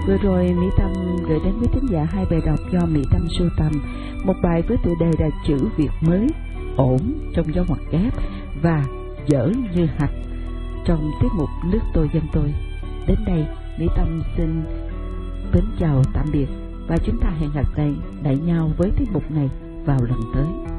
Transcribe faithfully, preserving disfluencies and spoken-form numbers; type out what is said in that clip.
Vừa rồi Mỹ Tâm gửi đến quý thính giả hai bài đọc do Mỹ Tâm sưu tầm, một bài với tựa đề là Chữ Việt Mới, Ổn trong dấu ngoặc kép và Dở Như Hạch trong tiết mục Nước Tôi Dân Tôi. Đến đây Mỹ Tâm xin kính chào tạm biệt và chúng ta hẹn gặp lại lại nhau với tiết mục này vào lần tới.